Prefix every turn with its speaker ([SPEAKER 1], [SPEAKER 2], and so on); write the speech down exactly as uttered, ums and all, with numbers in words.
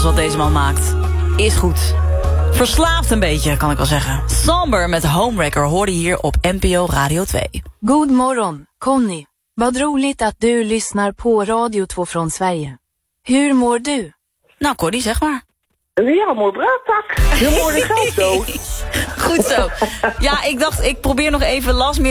[SPEAKER 1] Alles wat deze man maakt is goed. Verslaafd een beetje, kan ik wel zeggen. Somber met Homewrecker hoorde hier op N P O Radio twee.
[SPEAKER 2] God morgon, Conny. Vad roligt att du lyssnar på Radio två från Sverige. Hur mår du?
[SPEAKER 1] Nou, Corrie, zeg maar.
[SPEAKER 3] Ja, mooi braadtak. Heel mooi zelf zo.
[SPEAKER 1] Goed zo. Ja, ik dacht, ik probeer nog even last